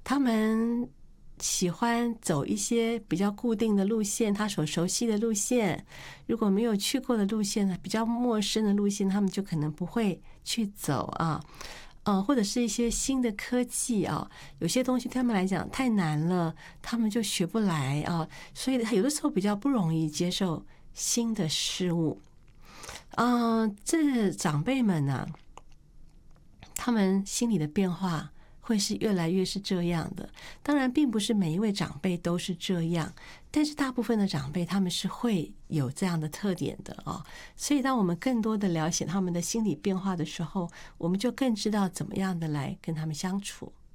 他们喜欢走一些比较固定的路线，他所熟悉的路线。如果没有去过的路线呢，比较陌生的路线，他们就可能不会去走啊。或者是一些新的科技啊，有些东西对他们来讲太难了，他们就学不来啊，所以有的时候比较不容易接受新的事物。这长辈们呢，他们心理的变化会是越来越是这样的。当然，并不是每一位长辈都是这样，但是大部分的长辈他们是会有这样的特点的啊。所以，当我们更多的了解他们的心理变化的时候，我们就更知道怎么样的来跟他们相处。